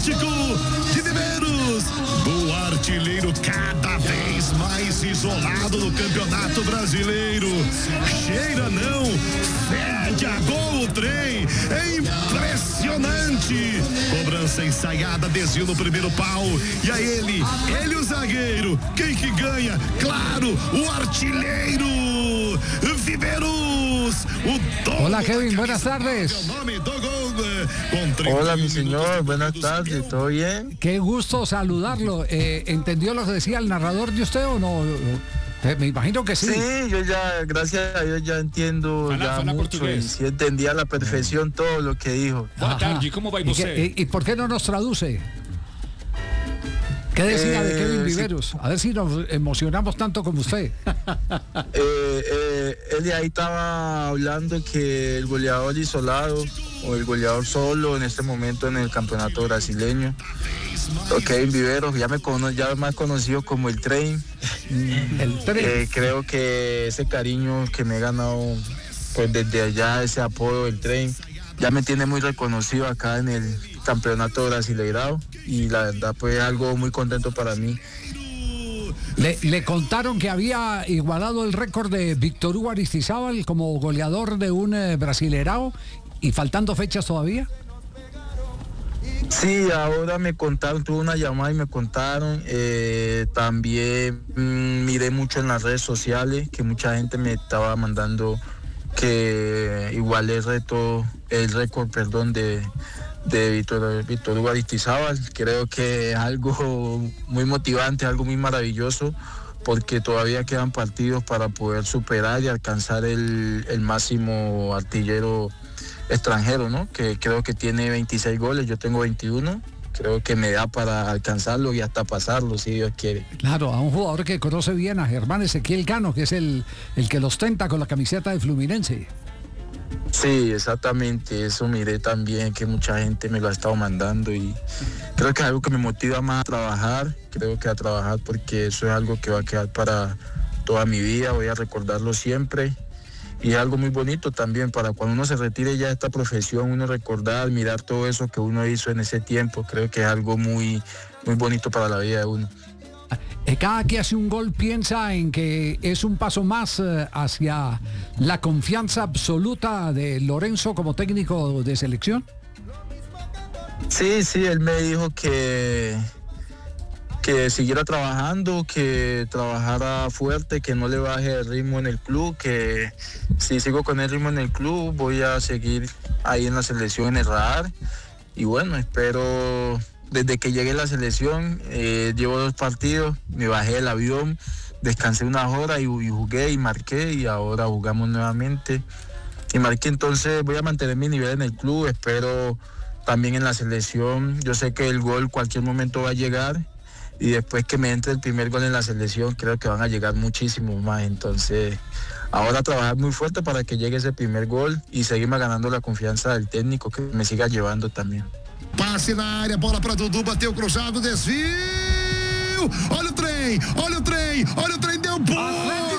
Atlético de Mineiros, do artilheiro cada vez mais isolado no Campeonato Brasileiro. Cheira não, fede a gol o trem, é impressionante. Cobrança ensaiada, desvio no primeiro pau, e aí ele o zagueiro, quem que ganha? Claro, o artilheiro, Viveros, o dono. Hola Kevin, buenas tardes. Hola mi señor, buenas tardes, ¿todo bien? Qué gusto saludarlo. ¿Entendió lo que decía el narrador de usted o no? Me imagino que sí. Sí, yo ya, gracias a Dios, ya entiendo ya mucho y sí entendía a la perfección todo lo que dijo. Boa tarde, ¿cómo va você? ¿Y por qué no nos traduce? ¿Qué decía de Kevin Viveros? A ver si nos emocionamos tanto como usted. Él ahí estaba hablando que el goleador isolado o el goleador solo en este momento en el campeonato brasileño, Kevin Viveros, ya más conocido como el Tren. El Tren. Creo que ese cariño que me he ganado pues desde allá, ese apodo del Tren, ya me tiene muy reconocido acá en el campeonato brasileirao y la verdad pues algo muy contento para mí. Le contaron que había igualado el récord de Víctor Hugo Aristizábal como goleador de un brasileirao y faltando fechas todavía. Sí, ahora me contaron, tuve una llamada y me contaron, también miré mucho en las redes sociales que mucha gente me estaba mandando que igualé el récord de Víctor Hugo Aristizábal. Creo que es algo muy motivante, algo muy maravilloso, porque todavía quedan partidos para poder superar y alcanzar el máximo artillero extranjero, ¿no? Que creo que tiene 26 goles, yo tengo 21. Creo que me da para alcanzarlo y hasta pasarlo, si Dios quiere. Claro, a un jugador que conoce bien a Germán Ezequiel Cano, que es el que lo ostenta con la camiseta de Fluminense. Sí, exactamente, eso miré también, que mucha gente me lo ha estado mandando y creo que es algo que me motiva más a trabajar porque eso es algo que va a quedar para toda mi vida, voy a recordarlo siempre. Y es algo muy bonito también para cuando uno se retire ya de esta profesión, uno recordar, mirar todo eso que uno hizo en ese tiempo. Creo que es algo muy, muy bonito para la vida de uno. Cada que hace un gol piensa en que es un paso más hacia la confianza absoluta de Lorenzo como técnico de selección. Sí, él me dijo que siguiera trabajando, que trabajara fuerte, que no le baje el ritmo en el club, que si sigo con el ritmo en el club voy a seguir ahí en la selección, en el radar. Y bueno, espero, desde que llegué a la selección, llevo 2 partidos, me bajé del avión, descansé unas horas y jugué y marqué y ahora jugamos nuevamente. Y marqué, entonces voy a mantener mi nivel en el club, espero también en la selección. Yo sé que el gol cualquier momento va a llegar. Y después que me entre el primer gol en la selección, creo que van a llegar muchísimos más. Entonces, ahora trabajar muy fuerte para que llegue ese primer gol y seguirme ganando la confianza del técnico, que me siga llevando también. Passe na área, bola para Dudu, bateu cruzado, desvio. Olha o trem, deu bom.